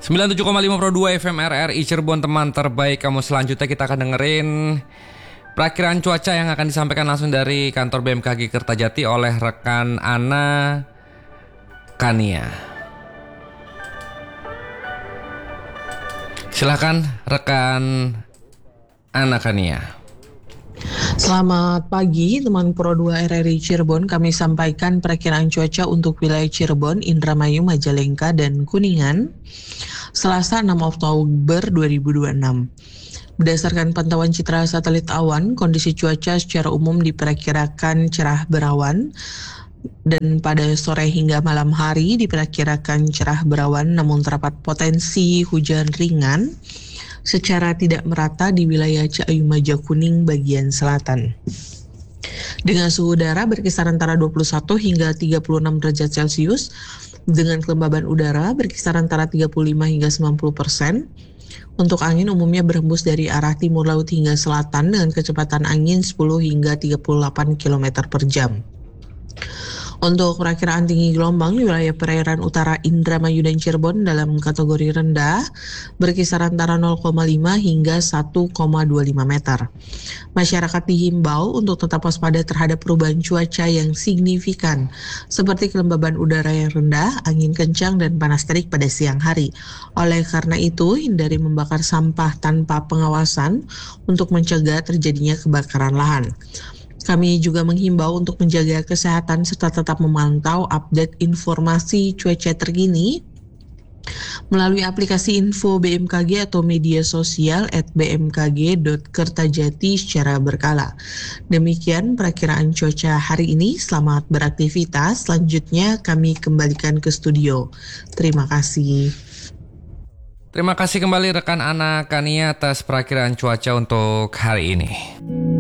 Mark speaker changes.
Speaker 1: 97,5 Pro 2 FM RRI Cirebon, teman terbaik kamu. Selanjutnya kita akan dengerin perakiran cuaca yang akan disampaikan langsung dari kantor BMKG Kertajati oleh rekan Ana Kania. Silakan rekan Ana Kania.
Speaker 2: Selamat pagi teman Pro 2 RRI Cirebon. Kami sampaikan perakiraan cuaca untuk wilayah Cirebon, Indramayu, Majalengka, dan Kuningan Selasa 6 Oktober 2026. Berdasarkan pantauan citra satelit awan, kondisi cuaca secara umum diperkirakan cerah berawan, dan pada sore hingga malam hari diperkirakan cerah berawan namun terdapat potensi hujan ringan secara tidak merata di wilayah Ciayu Majakuning bagian selatan. Dengan suhu udara berkisar antara 21 hingga 36 derajat Celcius, dengan kelembaban udara berkisar antara 35 hingga 90%. Untuk angin umumnya berhembus dari arah timur laut hingga selatan dengan kecepatan angin 10 hingga 38 km per jam. Untuk perakiraan tinggi gelombang di wilayah perairan utara Indramayu dan Cirebon dalam kategori rendah berkisar antara 0,5 hingga 1,25 meter. Masyarakat dihimbau untuk tetap waspada terhadap perubahan cuaca yang signifikan seperti kelembaban udara yang rendah, angin kencang, dan panas terik pada siang hari. Oleh karena itu, hindari membakar sampah tanpa pengawasan untuk mencegah terjadinya kebakaran lahan. Kami juga menghimbau untuk menjaga kesehatan serta tetap memantau update informasi cuaca terkini melalui aplikasi info BMKG atau media sosial @bmkg.kertajati secara berkala. Demikian perakiraan cuaca hari ini. Selamat beraktivitas. Selanjutnya kami kembalikan ke studio. Terima kasih.
Speaker 1: Terima kasih kembali rekan Ana Kania atas perakiraan cuaca untuk hari ini.